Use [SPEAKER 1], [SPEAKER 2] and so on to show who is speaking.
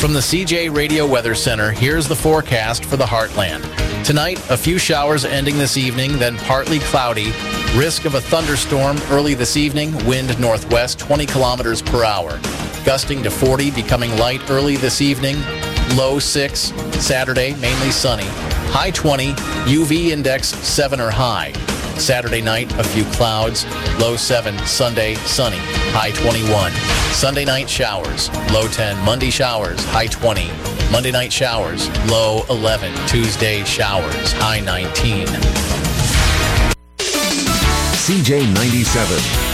[SPEAKER 1] From the CJ Radio Weather Center, here's the forecast for the Heartland. Tonight, a few showers ending this evening, then partly cloudy. Risk of a thunderstorm early this evening, wind northwest 20 kilometers per hour. Gusting to 40, becoming light early this evening, low 6. Saturday, mainly sunny. High 20, UV index 7 or high. Saturday night, a few clouds, low 7. Sunday, sunny, high 21. Sunday night showers, low 10. Monday showers, high 20. Monday night showers, low 11. Tuesday showers, high 19.
[SPEAKER 2] CJ 97.